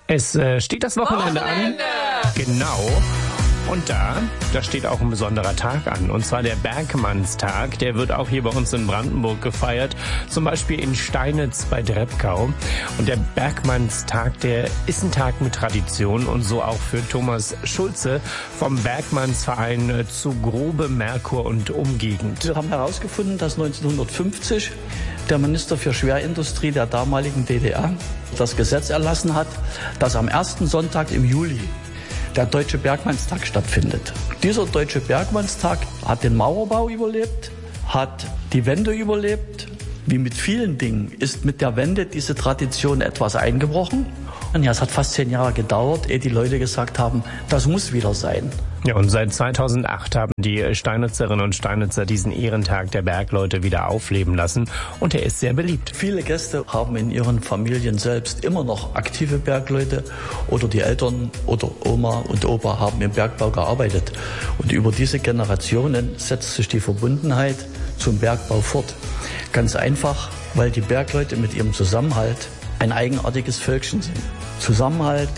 Es steht das Wochenende an. Genau. Und da steht auch ein besonderer Tag an. Und zwar der Bergmannstag. Der wird auch hier bei uns in Brandenburg gefeiert. Zum Beispiel in Steinitz bei Drebkau. Und der Bergmannstag, der ist ein Tag mit Tradition. Und so auch für Thomas Schulze vom Bergmannsverein zu Grobe, Merkur und Umgegend. Wir haben herausgefunden, dass 1950 der Minister für Schwerindustrie der damaligen DDR das Gesetz erlassen hat, dass am ersten Sonntag im Juli der Deutsche Bergmannstag stattfindet. Dieser Deutsche Bergmannstag hat den Mauerbau überlebt, hat die Wende überlebt. Wie mit vielen Dingen ist mit der Wende diese Tradition etwas eingebrochen. Und ja, es hat fast 10 Jahre gedauert, ehe die Leute gesagt haben, das muss wieder sein. Ja, und seit 2008 haben die Steinitzerinnen und Steinitzer diesen Ehrentag der Bergleute wieder aufleben lassen. Und er ist sehr beliebt. Viele Gäste haben in ihren Familien selbst immer noch aktive Bergleute oder die Eltern oder Oma und Opa haben im Bergbau gearbeitet. Und über diese Generationen setzt sich die Verbundenheit zum Bergbau fort. Ganz einfach, weil die Bergleute mit ihrem Zusammenhalt ein eigenartiges Völkchen sind. Zusammenhalt,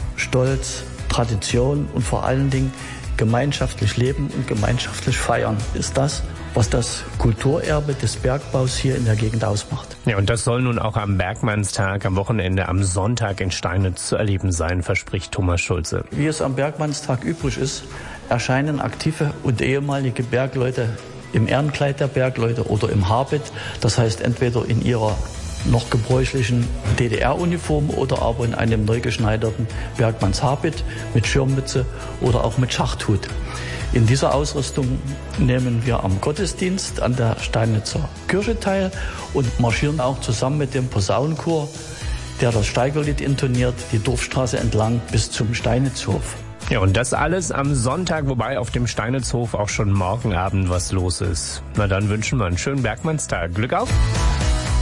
Stolz, Tradition und vor allen Dingen gemeinschaftlich leben und gemeinschaftlich feiern ist das, was das Kulturerbe des Bergbaus hier in der Gegend ausmacht. Ja, und das soll nun auch am Bergmannstag, am Wochenende, am Sonntag in Steinitz zu erleben sein, verspricht Thomas Schulze. Wie es am Bergmannstag üblich ist, erscheinen aktive und ehemalige Bergleute im Ehrenkleid der Bergleute oder im Habit, das heißt entweder in ihrer noch gebräuchlichen DDR-Uniform oder aber in einem neu geschneiderten Bergmannshabit mit Schirmmütze oder auch mit Schachthut. In dieser Ausrüstung nehmen wir am Gottesdienst an der Steinitzer Kirche teil und marschieren auch zusammen mit dem Posaunenchor, der das Steigerlied intoniert, die Dorfstraße entlang bis zum Steinitzhof. Ja, und das alles am Sonntag, wobei auf dem Steinitzhof auch schon morgen Abend was los ist. Na dann wünschen wir einen schönen Bergmannstag. Glück auf!